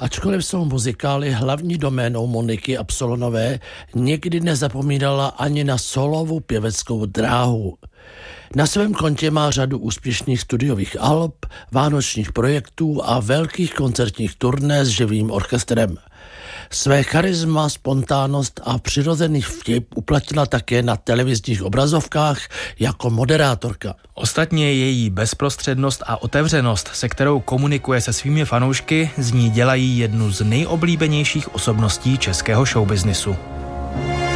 Ačkoliv jsou muzikály hlavní doménou Moniky Absolonové, nikdy nezapomínala ani na solovou pěveckou dráhu. Na svém kontě má řadu úspěšných studiových alb, vánočních projektů a velkých koncertních turné s živým orchestrem. Své charisma, spontánnost a přirozený vtip uplatnila také na televizních obrazovkách jako moderátorka. Ostatně její bezprostřednost a otevřenost, se kterou komunikuje se svými fanoušky, z ní dělají jednu z nejoblíbenějších osobností českého showbiznisu.